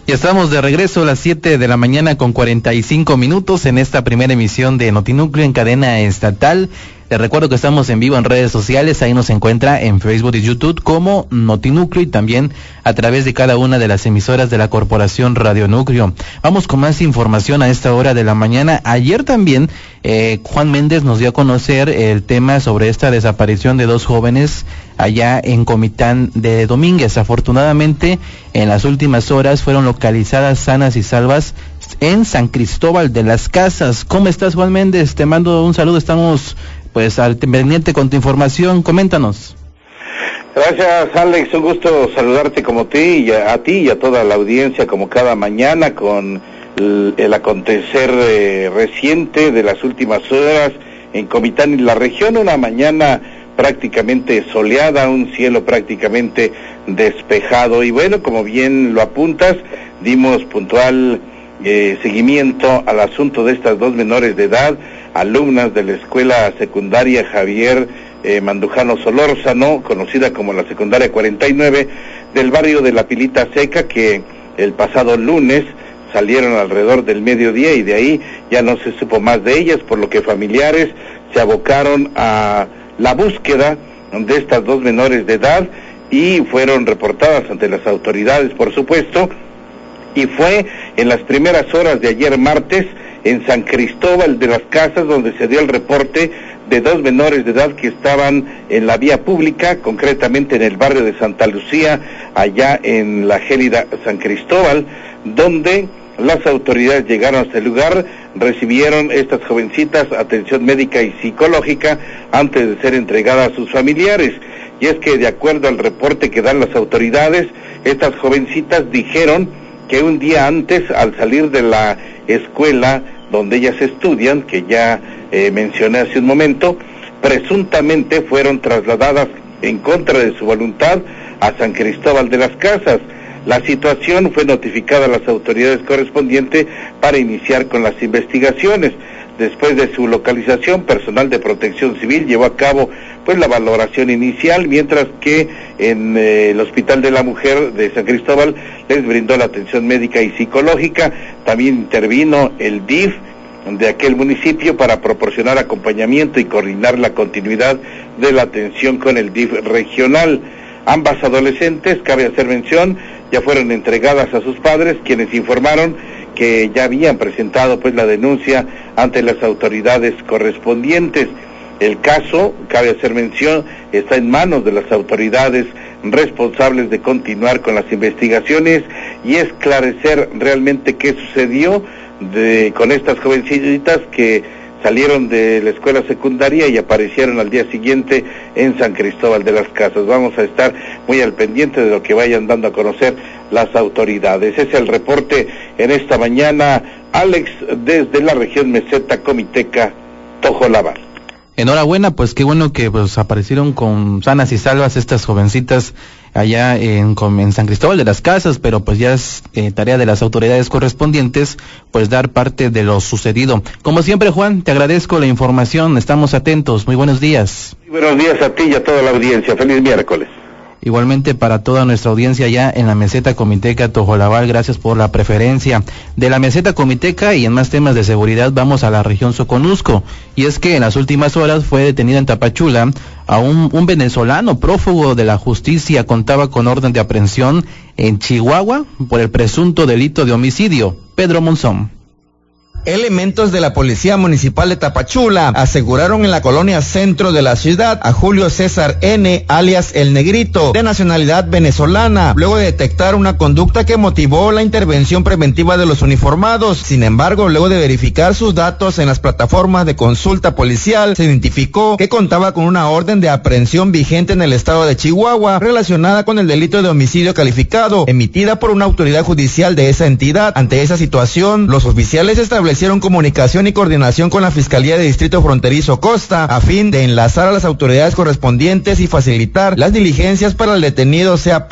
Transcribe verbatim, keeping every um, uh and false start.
Ya estamos de regreso a las siete de la mañana con cuarenta y cinco minutos en esta primera emisión de Notinúcleo en cadena estatal. Les recuerdo que estamos en vivo en redes sociales, ahí nos encuentra en Facebook y YouTube como Notinúcleo y también a través de cada una de las emisoras de la Corporación Radio Núcleo. Vamos con más información a esta hora de la mañana. Ayer también eh, Juan Méndez nos dio a conocer el tema sobre esta desaparición de dos jóvenes allá en Comitán de Domínguez. Afortunadamente, en las últimas horas fueron localizadas sanas y salvas en San Cristóbal de las Casas. ¿Cómo estás, Juan Méndez? Te mando un saludo, estamos pues al pendiente con tu información, coméntanos. Gracias, Alex, un gusto saludarte como ti y a, a ti y a toda la audiencia como cada mañana con el, el acontecer eh, reciente de las últimas horas en Comitán y la región, una mañana prácticamente soleada, un cielo prácticamente despejado y bueno, como bien lo apuntas, dimos puntual eh, seguimiento al asunto de estas dos menores de edad, alumnas de la escuela secundaria Javier eh, Mandujano Solórzano, conocida como la secundaria cuarenta y nueve, del barrio de La Pilita Seca, que el pasado lunes salieron alrededor del mediodía y de ahí ya no se supo más de ellas, por lo que familiares se abocaron a la búsqueda de estas dos menores de edad y fueron reportadas ante las autoridades, por supuesto, y fue en las primeras horas de ayer martes en San Cristóbal de las Casas donde se dio el reporte de dos menores de edad que estaban en la vía pública, concretamente en el barrio de Santa Lucía, allá en la gélida San Cristóbal, donde las autoridades llegaron a este lugar, recibieron estas jovencitas atención médica y psicológica antes de ser entregadas a sus familiares. Y es que de acuerdo al reporte que dan las autoridades, estas jovencitas dijeron que un día antes, al salir de la escuela donde ellas estudian, que ya eh, mencioné hace un momento, presuntamente fueron trasladadas en contra de su voluntad a San Cristóbal de las Casas. La situación fue notificada a las autoridades correspondientes para iniciar con las investigaciones. Después de su localización, personal de Protección Civil llevó a cabo pues la valoración inicial, mientras que en eh, el Hospital de la Mujer de San Cristóbal les brindó la atención médica y psicológica. También intervino el D I F de aquel municipio para proporcionar acompañamiento y coordinar la continuidad de la atención con el D I F regional. Ambas adolescentes, cabe hacer mención, ya fueron entregadas a sus padres, quienes informaron que ya habían presentado pues la denuncia ante las autoridades correspondientes. El caso, cabe hacer mención, está en manos de las autoridades responsables de continuar con las investigaciones y esclarecer realmente qué sucedió de, con estas jovencitas que salieron de la escuela secundaria y aparecieron al día siguiente en San Cristóbal de las Casas. Vamos a estar muy al pendiente de lo que vayan dando a conocer las autoridades. Ese es el reporte en esta mañana, Alex, desde la región meseta comiteca Tojolabal. Enhorabuena, pues qué bueno que pues aparecieron con sanas y salvas estas jovencitas allá en, en San Cristóbal de las Casas, pero pues ya es eh, tarea de las autoridades correspondientes pues dar parte de lo sucedido. Como siempre, Juan, te agradezco la información, estamos atentos, muy buenos días. Muy buenos días a ti y a toda la audiencia, feliz miércoles. Igualmente para toda nuestra audiencia ya en la meseta comiteca Tojolabal, gracias por la preferencia. De la meseta comiteca y en más temas de seguridad vamos a la región Soconusco, y es que en las últimas horas fue detenido en Tapachula a un, un venezolano prófugo de la justicia, contaba con orden de aprehensión en Chihuahua por el presunto delito de homicidio. Pedro Monzón. Elementos de la Policía Municipal de Tapachula aseguraron en la colonia centro de la ciudad a Julio César N., alias El Negrito, de nacionalidad venezolana, luego de detectar una conducta que motivó la intervención preventiva de los uniformados. Sin embargo, luego de verificar sus datos en las plataformas de consulta policial, se identificó que contaba con una orden de aprehensión vigente en el estado de Chihuahua relacionada con el delito de homicidio calificado, emitida por una autoridad judicial de esa entidad. Ante esa situación, los oficiales establecieron Establecieron comunicación y coordinación con la Fiscalía de Distrito Fronterizo Costa a fin de enlazar a las autoridades correspondientes y facilitar las diligencias para el detenido sea